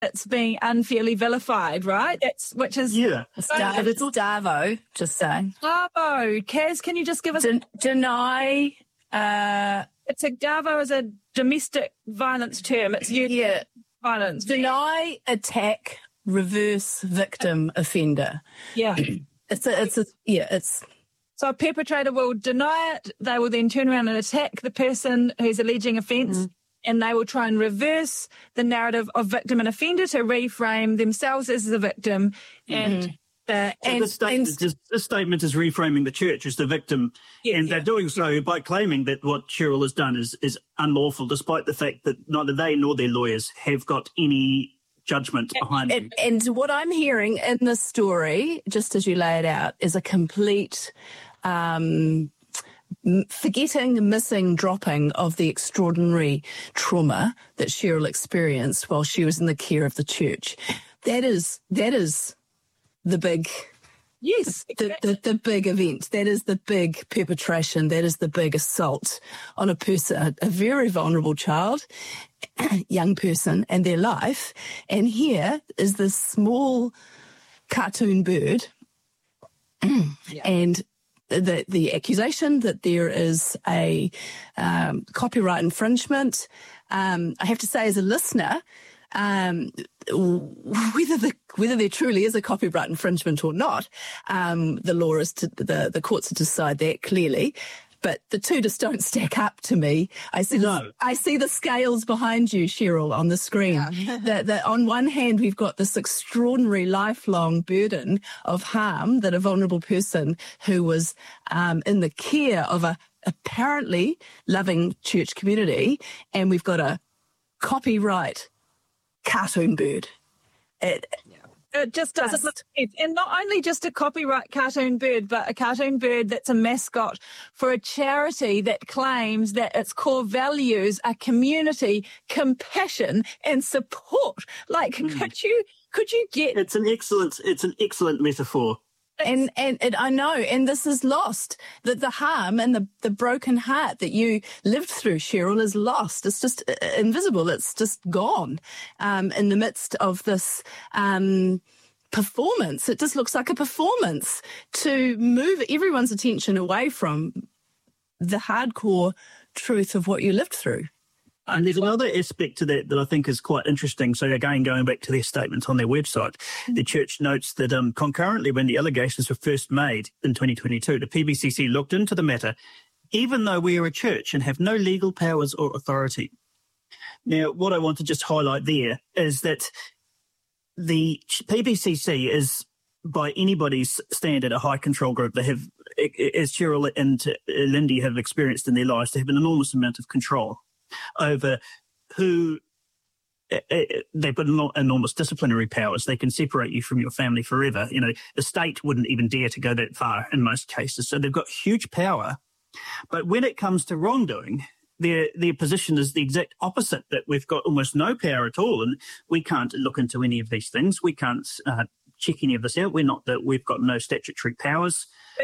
it's being unfairly vilified, right? Which is It's Davo, just saying. Davo. Kaz, can you just give us deny? It's Davo is a domestic violence term. It's violence. Deny, attack, reverse, victim, offender. Yeah. So a perpetrator will deny it. They will then turn around and attack the person who's alleging offence. And they will try and reverse the narrative of victim and offender to reframe themselves as the victim. And this statement is reframing the church as the victim. They're doing so by claiming that what Cheryl has done is unlawful, despite the fact that neither they nor their lawyers have got any judgment behind them. And what I'm hearing in this story, just as you lay it out, is a complete missing, dropping of the extraordinary trauma that Cheryl experienced while she was in the care of the church. That is the big, the big event. That is the big perpetration. That is the big assault on a person, a very vulnerable child, young person, and their life. And here is this small cartoon bird, and the accusation that there is a copyright infringement. I have to say, as a listener, whether there truly is a copyright infringement or not, the law is the courts to decide that clearly. But the two just don't stack up to me. I see the scales behind you, Cheryl, on the screen. Yeah. that on one hand, we've got this extraordinary lifelong burden of harm that a vulnerable person who was in the care of a apparently loving church community, and we've got a copyright cartoon bird. It just doesn't look sense. And not only just a copyright cartoon bird, but a cartoon bird that's a mascot for a charity that claims that its core values are community, compassion, and support. Like, could you get? It's an excellent metaphor. And I know, and this is lost. That the harm and the broken heart that you lived through, Cheryl, is lost. It's just invisible. It's just gone in the midst of this performance. It just looks like a performance to move everyone's attention away from the hardcore truth of what you lived through. And there's another aspect to that I think is quite interesting. So again, going back to their statement on their website, the church notes that concurrently when the allegations were first made in 2022, the PBCC looked into the matter, even though we are a church and have no legal powers or authority. Now, what I want to just highlight there is that the PBCC is, by anybody's standard, a high control group. They have, as Cheryl and Lindy have experienced in their lives, they have an enormous amount of control over who they've got enormous disciplinary powers. They can separate you from your family forever. You know, the state wouldn't even dare to go that far in most cases. So they've got huge power. But when it comes to wrongdoing, their position is the exact opposite, that we've got almost no power at all, and we can't look into any of these things. We can't check any of this out. We've got no statutory powers. So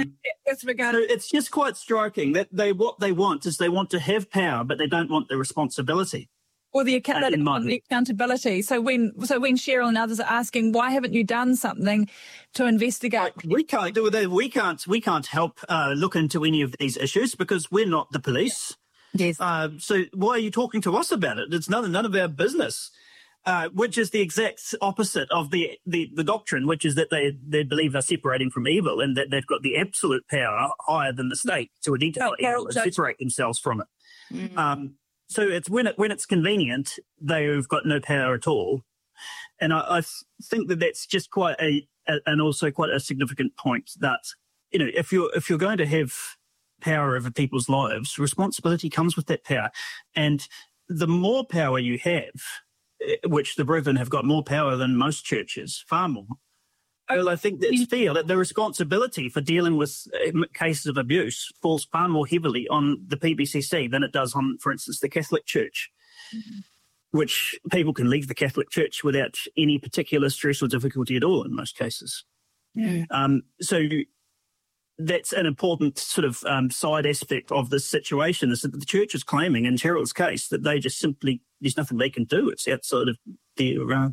it's just quite striking that what they want is they want to have power, but they don't want the responsibility. Or the accountability. So when Cheryl and others are asking, why haven't you done something to investigate? We can't do that. We can't help look into any of these issues because we're not the police. Yes. So why are you talking to us about it? It's none of our business. Which is the exact opposite of the doctrine, which is that they believe they're separating from evil and that they've got the absolute power higher than the state to identify evil and separate themselves from it. Mm-hmm. So it's when it's convenient, they've got no power at all. And I think that that's just quite and also quite a significant point that, you know, if you're going to have power over people's lives, responsibility comes with that power. And the more power you have, which the Brethren have got more power than most churches, far more. Well, I think it's fair that the responsibility for dealing with cases of abuse falls far more heavily on the PBCC than it does on, for instance, the Catholic Church, which people can leave the Catholic Church without any particular stress or difficulty at all in most cases. Yeah. So that's an important sort of side aspect of this situation, is that the church is claiming in Cheryl's case that they just simply, there's nothing they can do. It's outside of the